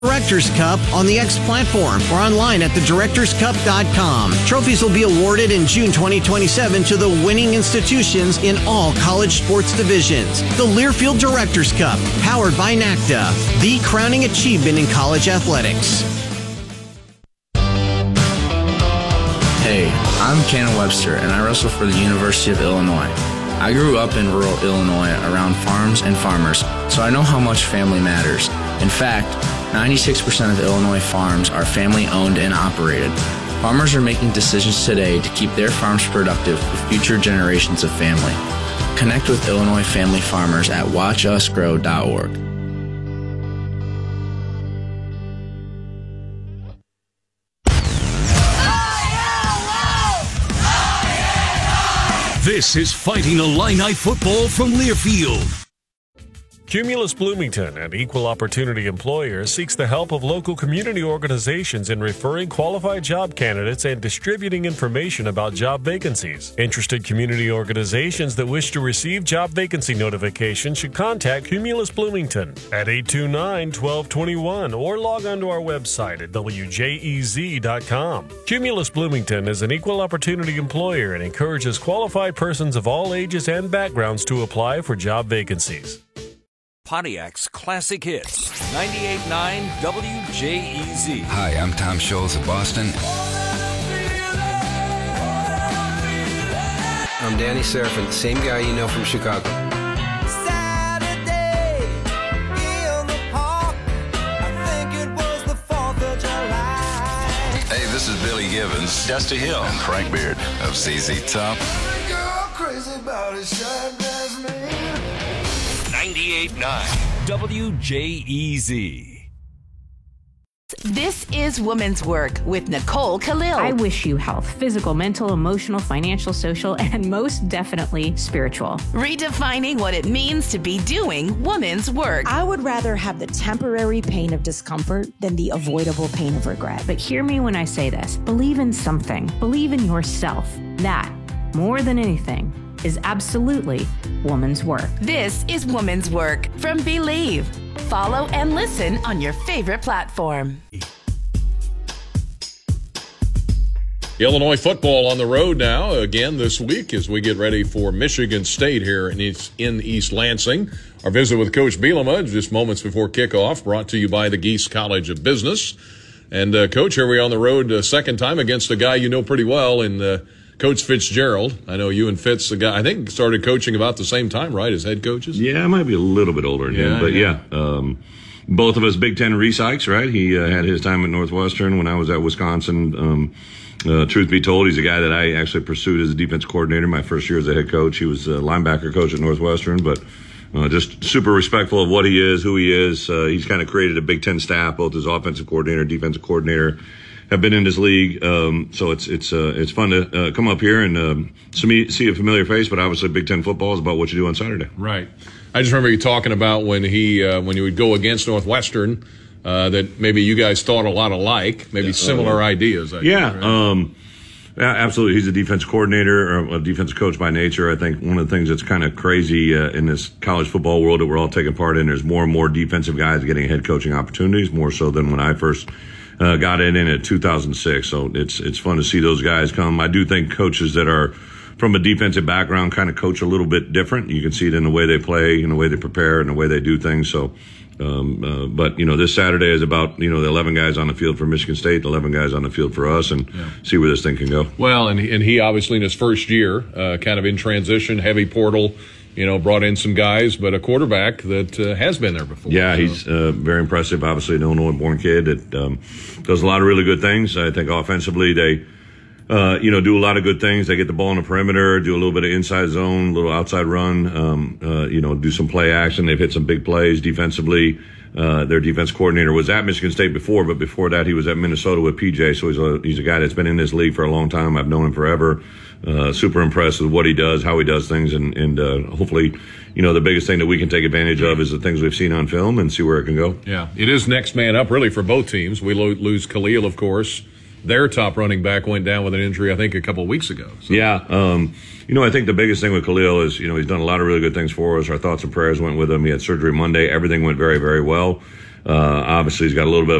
Directors Cup on the X platform or online at thedirectorscup.com. Trophies will be awarded in June 2027 to the winning institutions in all college sports divisions. The Learfield Directors Cup, powered by NACDA, the crowning achievement in college athletics. Hey, I'm Cannon Webster, and I wrestle for the University of Illinois. I grew up in rural Illinois around farms and farmers, so I know how much family matters. In fact, 96% of Illinois farms are family-owned and operated. Farmers are making decisions today to keep their farms productive for future generations of family. Connect with Illinois family farmers at watchusgrow.org. This is Fighting Illini football from Learfield. Cumulus Bloomington, an equal opportunity employer, seeks the help of local community organizations in referring qualified job candidates and distributing information about job vacancies. Interested community organizations that wish to receive job vacancy notifications should contact Cumulus Bloomington at 829-1221 or log on to our website at wjez.com. Cumulus Bloomington is an equal opportunity employer and encourages qualified persons of all ages and backgrounds to apply for job vacancies. Pontiac's Classic Hits, 98.9 WJEZ. Hi, I'm Tom Scholes of Boston. I'm Danny Serafin, the same guy you know from Chicago. Saturday in the park, I think it was the 4th of July. Hey, this is Billy Gibbons, Dusty Hill, and Frank Beard of ZZ Top. 98.9 WJEZ. This is Women's Work with Nicole Khalil. I wish you health, physical, mental, emotional, financial, social, and most definitely spiritual. Redefining what it means to be doing women's work. I would rather have the temporary pain of discomfort than the avoidable pain of regret. But hear me when I say this. Believe in something. Believe in yourself. That, more than anything, is absolutely woman's work. This is Woman's Work from Believe. Follow and listen on your favorite platform. Illinois football on the road now again this week as we get ready for Michigan State here in East Lansing. Our visit with Coach Bielema just moments before kickoff, brought to you by the Geese College of Business. And Coach, here we are on the road a second time against a guy you know pretty well in Coach Fitzgerald. I know you and Fitz, the guy, I think started coaching about the same time, right, as head coaches? Yeah, I might be a little bit older than him, but both of us Big Ten Recycles, right? He had his time at Northwestern when I was at Wisconsin. Truth be told, he's a guy that I actually pursued as a defense coordinator my first year as a head coach. He was a linebacker coach at Northwestern, but just super respectful of what he is, who he is. He's kind of created a Big Ten staff, both as offensive coordinator, defensive coordinator. Have been in this league, so it's fun to come up here and see a familiar face. But obviously, Big Ten football is about what you do on Saturday. Right. I just remember you talking about when you would go against Northwestern, that maybe you guys thought a lot alike, maybe similar ideas. Absolutely. He's a defense coordinator or a defensive coach by nature. I think one of the things that's kind of crazy in this college football world that we're all taking part in, there's more and more defensive guys getting head coaching opportunities, more so than when I first got it in 2006. So it's fun to see those guys come. I do think coaches that are from a defensive background kind of coach a little bit different. You can see it in the way they play, in the way they prepare, and the way they do things. So, but this Saturday is about, the 11 guys on the field for Michigan State, the 11 guys on the field for us, and see where this thing can go. Well, and he obviously in his first year, kind of in transition, heavy portal, brought in some guys, but a quarterback that has been there before. Yeah, so. He's very impressive. Obviously, an Illinois-born kid that does a lot of really good things. I think offensively they, do a lot of good things. They get the ball on the perimeter, do a little bit of inside zone, a little outside run, do some play action. They've hit some big plays defensively. Their defense coordinator was at Michigan State before, but before that he was at Minnesota with PJ. So he's a guy that's been in this league for a long time. I've known him forever. Super impressed with what he does, how he does things, and hopefully, the biggest thing that we can take advantage of is the things we've seen on film and see where it can go. Yeah, it is next man up really for both teams. We lose Khalil, of course. Their top running back went down with an injury, I think, a couple of weeks ago. So. Yeah. I think the biggest thing with Khalil is, he's done a lot of really good things for us. Our thoughts and prayers went with him. He had surgery Monday. Everything went very, very well. Obviously, he's got a little bit